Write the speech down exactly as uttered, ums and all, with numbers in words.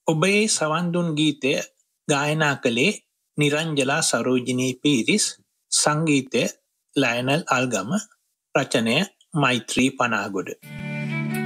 ඔබේ සවන්දුන් ගීතය ගායනා කළේ නිරංජලා සරෝජිනී පීරිස්, සංගීතය ලයනල් අල්ගම, රචනය මෛත්‍රී පනාගොඩ.